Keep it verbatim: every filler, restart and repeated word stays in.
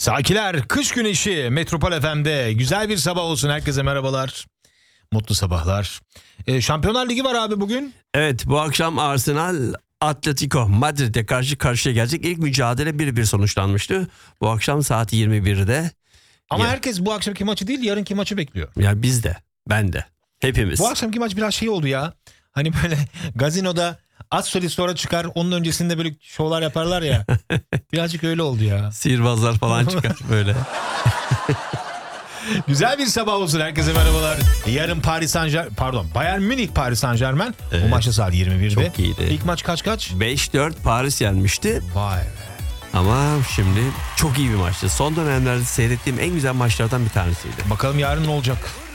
Sakiler, kış güneşi Metropol F M'de güzel bir sabah olsun. Herkese merhabalar. Mutlu sabahlar. E, Şampiyonlar Ligi var abi bugün. Evet, bu akşam Arsenal Atletico Madrid'e karşı karşıya gelecek. İlk mücadele bir bir sonuçlanmıştı. Bu akşam saat yirmi birde. Ama Ya. herkes bu akşamki maçı değil, yarınki maçı bekliyor. Ya biz de, ben de, hepimiz. Bu akşamki maç biraz şey oldu ya. Hani böyle gazinoda az solist sonra çıkar, onun öncesinde böyle şovlar yaparlar ya. Birazcık öyle oldu ya. Sihirbazlar falan çıkar böyle. Güzel bir sabah olsun, herkese merhabalar. Yarın Paris Saint Germain, pardon Bayern Münih Paris Saint Germain. Evet. Bu maçta saat yirmi birde. Çok iyiydi. İlk maç kaç kaç? beş dört Paris yenmişti. Vay be. Ama şimdi çok iyi bir maçtı. Son dönemlerde seyrettiğim en güzel maçlardan bir tanesiydi. Bakalım yarın ne olacak?